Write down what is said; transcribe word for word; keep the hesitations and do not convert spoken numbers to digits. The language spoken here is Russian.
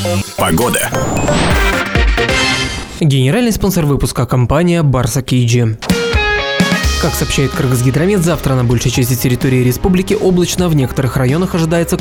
Погода. Генеральный спонсор выпуска – компания Барса Кейджи. Как сообщает Кыргызгидромет, завтра на большей части территории республики облачно, в некоторых районах ожидается